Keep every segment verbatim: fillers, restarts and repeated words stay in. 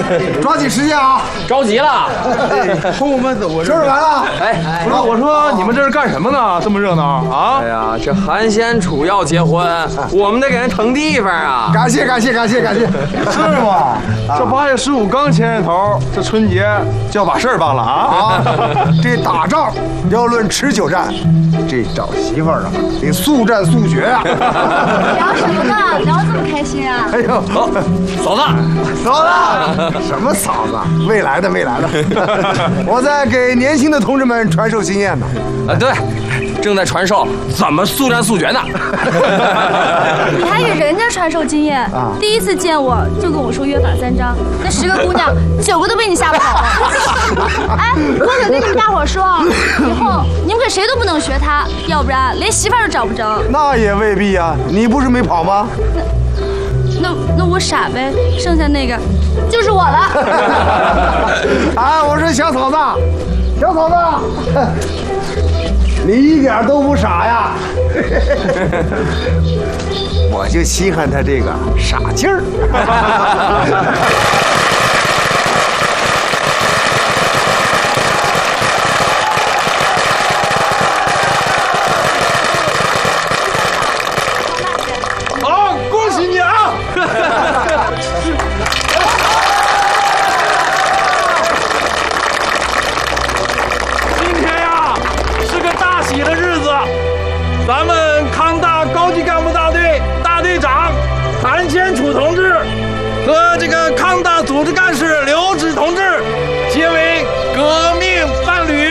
抓紧时间啊！ 着急了。 朋友们，我事儿完了。 哎， 不是我说你们这是干什么呢？这么热闹啊！ 哎呀，这韩先楚要结婚，我们得给人腾地方啊！ 感谢感谢感谢感谢，是吗？ 这八月十五刚牵头，这春节就要把事儿办了啊！ 啊，这打仗要论持久战，这找媳妇儿啊得速战速决啊！ 聊什么呢？聊这么开心啊？ 哎呦， 嫂子， 嫂子，什么嫂子？未来的未来的，我在给年轻的同志们传授经验呢。 啊，对，正在传授怎么速战速决呢。 你还给人家传授经验啊？ 第一次见我就跟我说约法三章，那十个姑娘九个都被你吓跑了。哎，我可跟你们大伙说，以后你们可谁都不能学他，要不然连媳妇儿都找不着。 那也未必呀、啊，你不是没跑吗？ 那那我傻呗，剩下那个就是我了。 哎，我说小嫂子，小嫂子，你一点都不傻呀。我就稀罕他这个傻劲儿。 好，恭喜你啊！今天呀是个大喜的日子，咱们康大高级干部大队大队长韩先楚同志和这个康大组织干事刘志同志结为革命伴侣。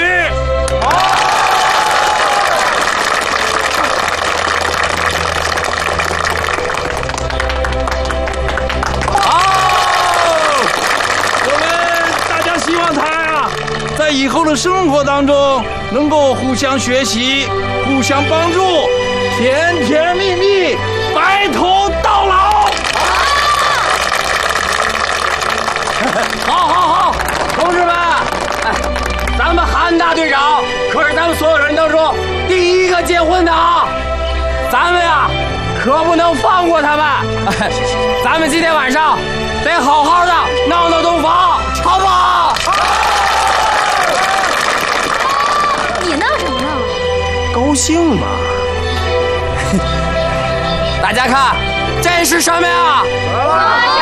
在以后的生活当中，能够互相学习、互相帮助，甜甜蜜蜜，白头到老。 好，好，好，同志们，哎，咱们韩大队长可是咱们所有人当中第一个结婚的啊，咱们呀可不能放过他们。哎，咱们今天晚上得好好的闹闹洞房，好不好？ 你闹什么闹？ 高兴嘛！大家看，这是什么呀？ 哎